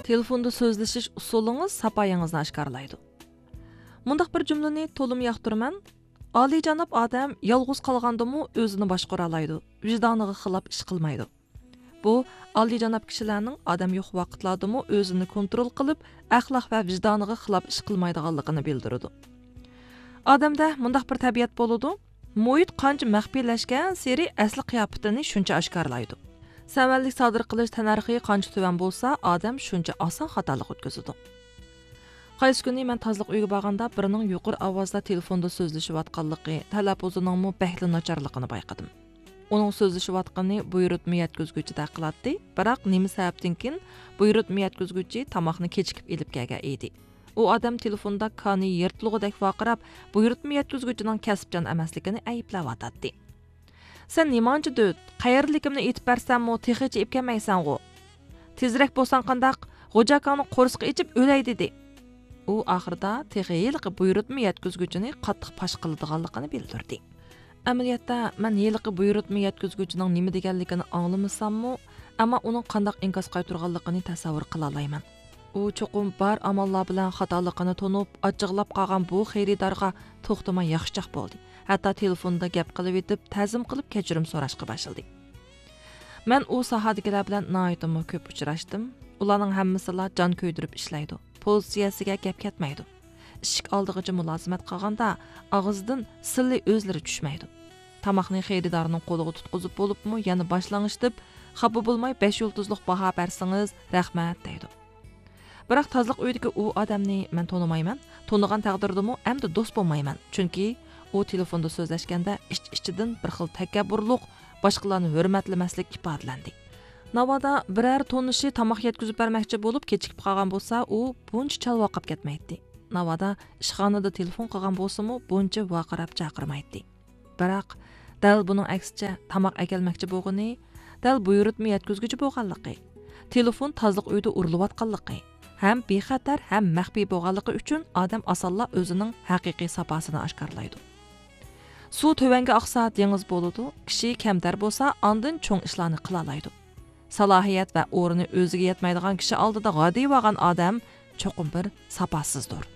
Telefonda so'zlashish usulingiz sapoyangizni oshkorlaydi. Mundaq bir jumlani to'lim yoqtiraman. Oliyjanob odam yolg'iz qolgandimi o'zini boshqara oladi, vijdoniga xilof ish qilmaydi. Bu oliyjanob kishilarning odam yo'q vaqtlardami o'zini kontrol qilib, axloq va vijdoniga xilof ish qilmaydiganligini bildiradi. Odamda mundaq bir tabiat bo'ladi. Muhit qancha maxfiylashgan seri asli qiyofatini shuncha oshkorlaydi. Savallik sodir qilish tanarxi qancha tuvan bo'lsa, odam shuncha oson xatolik o'tkazadi. Qaysi kuni men tozliq uyga borganda birining yuqori ovozda telefonda so'zlashayotganligi, talaffuzining bahli nacharligini bayqadim. Uning so'zlashayotgani buyurtma yetkazuvchida qiladi, biroq nima sababdan keyin buyurtma yetkazuvchi tomoqni kechikib elib kelgan edi. U odam telefonda kani yirtlig'idek vaqirab, buyurtma yetkazuvchining kasbchan emasligini ayblayotdi. Sen nimancha död, qayerlikimni aytib bersam-mu, texicha ib kelmaysan-ku. Tezroq bo'lsan qandaq, xo'jakani qo'rsqi ichib o'lay dedi. U oxirida texiyilqi buyurtma yetkazuvchini qattiq pash qiladiganligini bildirdi. Amaliyotda men yilqi buyurtma yetkazuvchining nima deganligini anglamasam-mu, ammo uning qandaq inkos qaytarganligini tasavvur qila olmayman. U cho'qim bar amallar bilan xatoligini tonib, achchiqlab qolgan bu xaridorga to'xtamay yaxshichoq bo'ldi. Hatto telefonda gap qilib etib, ta'zim qilib kechirim so'rashga boshladi. Men u sohadagilar bilan nihoyatda ko'p uchrashdim. Ularning hammasilar jon ko'ydirib ishlaydi. Pozitsiyasiga gap ketmaydi. Ishik oldig'icha mulozimat qilganda og'izdan silli o'zlari tushmaydi. Tamoqni xaridorning qo'liga tutqizib bo'libmi, yana boshlang'ich deb, xafa bo'lmay 5 yulduzliq baho bersangiz, rahmat deydi. Biroq tozliq uydagi u odamni men tonimayman. Tonigan taqdirdami, endi do'st bo'lmayman. Chunki u telefonda so'zlashganda ichidan bir xil takabburlik, boshqalarni hurmatlamaslik ifodalandi. Navoda biror tonishi tomoq yetkazib bermoqchi bo'lib kechikib qolgan bo'lsa, u buncha chalvoqib ketmaydi. Navoda ishxonada telefon qilgan bo'lsa-mu, buncha vaqirab chaqirmaydi. Biroq dal buning aksicha tomoq akelmoqchi bo'lgani, dal buyurtma yetkazuvchi bo'lganligi, telefon tozliq uyda urilayotganligi, ham bexatar, ham maxfiy bo'lganligi uchun odam osonla o'zining haqiqiy saposini oshkorlaydi. Suv tövanga oqsa dengiz bo'ladi, kishi kamtar bo'lsa, ondan cho'ng ishlarni qila oladi. Salohiyat va o'rni o'ziga yetmaydigan kishi oldida g'odiy bo'lgan odam cho'qim bir saposizdir.